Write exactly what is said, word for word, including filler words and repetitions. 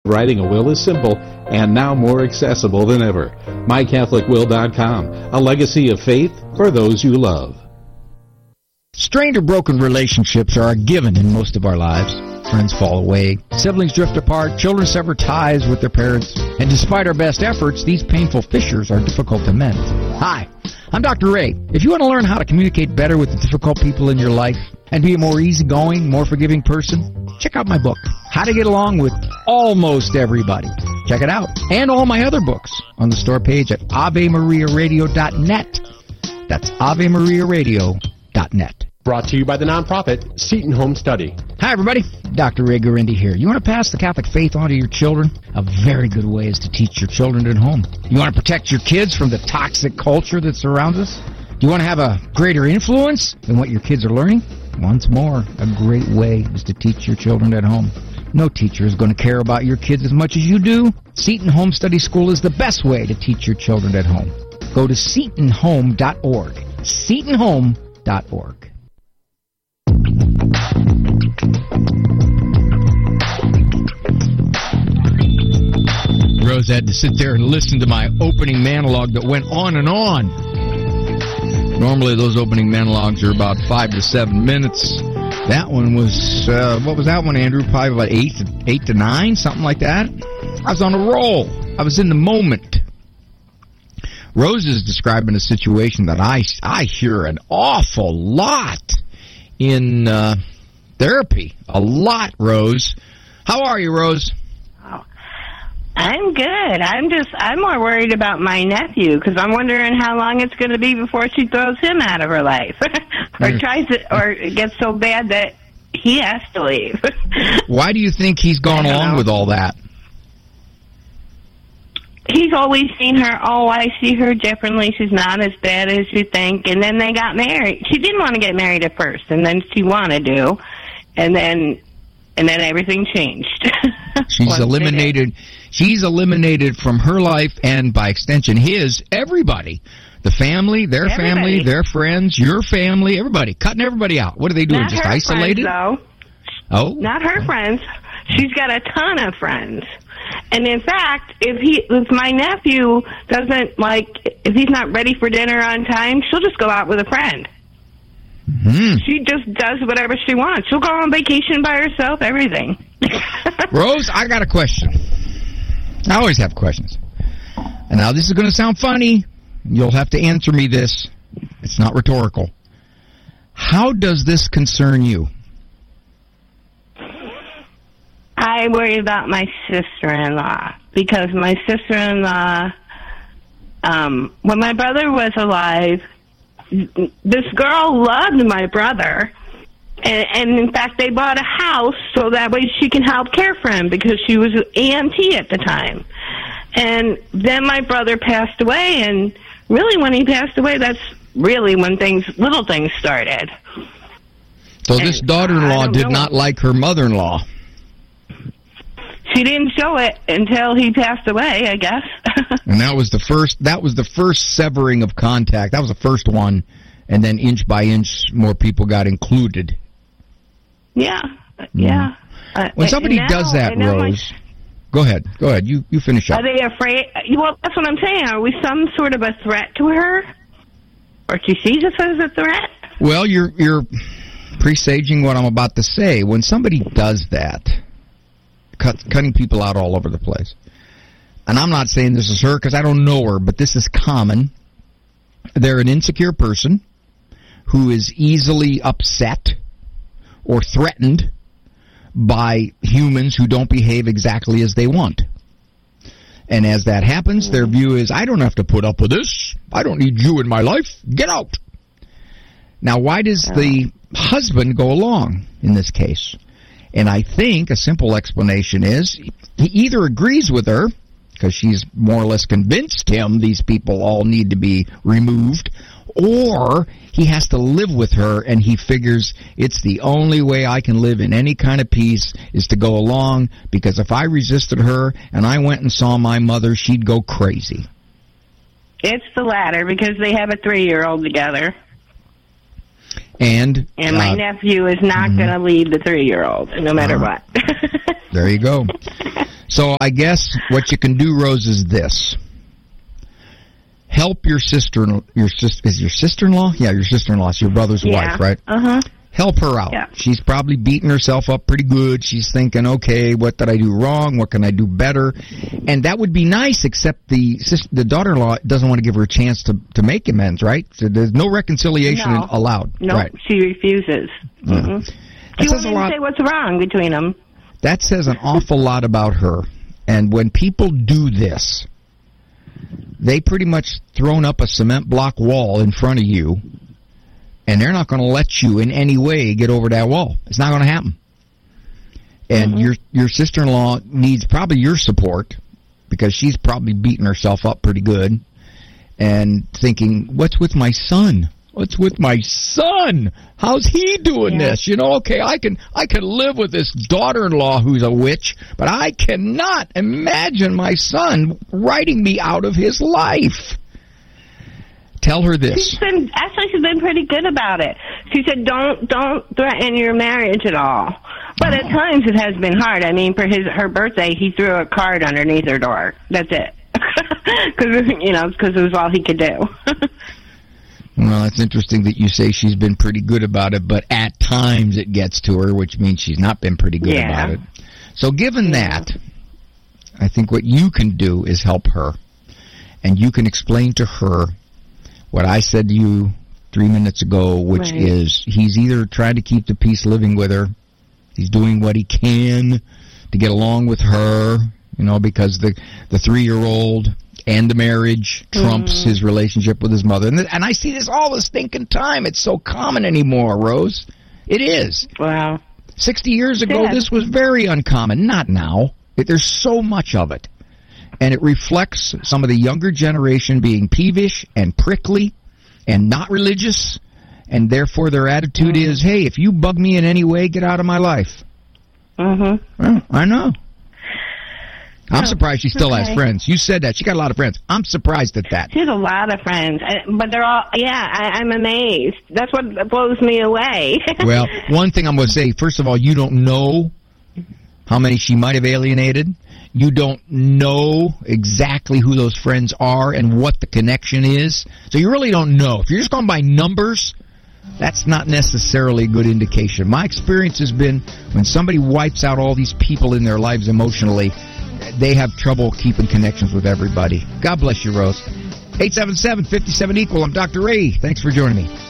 Writing a will is simple and now more accessible than ever. my catholic will dot com, a legacy of faith for those you love. Strained or broken relationships are a given in most of our lives. Friends fall away, siblings drift apart, children sever ties with their parents, and despite our best efforts, these painful fissures are difficult to mend. Hi, I'm Doctor Ray. If you want to learn how to communicate better with the difficult people in your life and be a more easygoing, more forgiving person, check out my book, How to Get Along with Almost Everybody. Check it out. And all my other books on the store page at ave maria radio dot net. That's ave maria radio dot net. Brought to you by the nonprofit Seton Home Study. Hi, everybody. Doctor Ray Garindi here. You want to pass the Catholic faith on to your children? A very good way is to teach your children at home. You want to protect your kids from the toxic culture that surrounds us? Do you want to have a greater influence in what your kids are learning? Once more, a great way is to teach your children at home. No teacher is going to care about your kids as much as you do. Seton Home Study School is the best way to teach your children at home. Go to seton home dot org. seton home dot org. Rose had to sit there and listen to my opening monologue that went on and on. Normally those opening monologues are about five to seven minutes. That one was, uh, what was that one, Andrew? Probably about eight to, eight to nine, something like that. I was on a roll. I was in the moment. Rose is describing a situation that I, I hear an awful lot in uh, therapy. A lot, Rose. How are you, Rose? Oh, I'm good. I'm just, I'm more worried about my nephew because I'm wondering how long it's going to be before she throws him out of her life or mm. tries to, or it gets so bad that he has to leave. Why do you think he's gone along know. with all that? He's always seen her, oh, I see her differently. She's not as bad as you think. And then they got married. She didn't want to get married at first, and then she wanted to. And then and then everything changed. She's eliminated she's eliminated from her life and, by extension, his, everybody. The family, their everybody. family, their friends, your family, everybody. Cutting everybody out. What are they doing? Not Just her isolated? Friends, though. Oh. Not her friends. She's got a ton of friends. And in fact, if he, if my nephew doesn't, like, if he's not ready for dinner on time, she'll just go out with a friend. Mm-hmm. She just does whatever she wants. She'll go on vacation by herself, everything. Rose, I got a question. I always have questions. And now this is going to sound funny. You'll have to answer me this. It's not rhetorical. How does this concern you? I worry about my sister-in-law because my sister-in-law, um, when my brother was alive, this girl loved my brother, and, and in fact, they bought a house so that way she can help care for him because she was A M T at the time. And then my brother passed away, and really when he passed away, that's really when things, little things started. So and this daughter-in-law did know. not like her mother-in-law. She didn't show it until he passed away, I guess. And that was the first that was the first severing of contact. That was the first one, and then inch by inch more people got included. Yeah. Yeah. Mm. Uh, when somebody now, does that, Rose, my, go ahead. Go ahead. You you finish up. Are they afraid? Well, that's what I'm saying. Are we some sort of a threat to her? Or she sees us as a threat? Well, you're you're presaging what I'm about to say. When somebody does that, Cut, cutting people out all over the place. And I'm not saying this is her because I don't know her, but this is common. They're an insecure person who is easily upset or threatened by humans who don't behave exactly as they want. And as that happens, their view is, I don't have to put up with this. I don't need you in my life. Get out. Now, why does the husband go along in this case? And I think a simple explanation is he either agrees with her, because she's more or less convinced him these people all need to be removed, or he has to live with her and he figures it's the only way I can live in any kind of peace is to go along, because if I resisted her and I went and saw my mother, she'd go crazy. It's the latter, because they have a three-year-old together. And and my uh, nephew is not mm-hmm. going to leave the three-year-old, no matter uh, what. There you go. So I guess what you can do, Rose, is this. Help your sister, your sister, is your sister-in-law? Yeah, your sister-in-law. It's your brother's yeah. wife, right? Uh-huh. Help her out. Yeah. She's probably beating herself up pretty good. She's thinking, okay, what did I do wrong? What can I do better? And that would be nice, except the sister, the daughter-in-law doesn't want to give her a chance to, to make amends, right? So there's no reconciliation no. allowed. No, right. She refuses. Yeah. Mm-hmm. That She says won't a even lot. say what's wrong between them. That says an awful lot about her. And when people do this, they pretty much thrown up a cement block wall in front of you, and they're not going to let you in any way get over that wall. It's not going to happen. And Mm-hmm. your your sister-in-law needs probably your support, because she's probably beating herself up pretty good and thinking, what's with my son? What's with my son? How's he doing Yeah. this? You know, okay, I can I can live with this daughter-in-law who's a witch, but I cannot imagine my son writing me out of his life. Tell her this. She's been actually she's been pretty good about it. She said, "Don't don't threaten your marriage at all." But at times it has been hard. I mean, for his her birthday, he threw a card underneath her door. That's it, because you know, because it was all he could do. Well, it's interesting that you say she's been pretty good about it, but at times it gets to her, which means she's not been pretty good Yeah. about it. So given that, I think what you can do is help her. And you can explain to her what I said to you three minutes ago, which Right. is he's either trying to keep the peace living with her, he's doing what he can to get along with her, you know, because the, the three-year-old and the marriage trumps mm. his relationship with his mother. And, th- and I see this all the stinking time. It's so common anymore, Rose. It is. Wow. Sixty years ago, Yeah. this was very uncommon. Not now. It, there's so much of it. And it reflects some of the younger generation being peevish and prickly and not religious. And therefore their attitude mm. is, hey, if you bug me in any way, get out of my life. Mm-hmm. Well, I know. I'm Oh, surprised she still okay. has friends. You said that. She got a lot of friends. I'm surprised at that. She has a lot of friends, I- but they're all, yeah, I, I'm amazed. That's what blows me away. Well, one thing I'm going to say, first of all, you don't know how many she might have alienated. You don't know exactly who those friends are and what the connection is. So you really don't know. If you're just going by numbers, that's not necessarily a good indication. My experience has been when somebody wipes out all these people in their lives emotionally, they have trouble keeping connections with everybody. God bless you, Rose. eight seven seven, five seven, equal. I'm Doctor Ray. Thanks for joining me.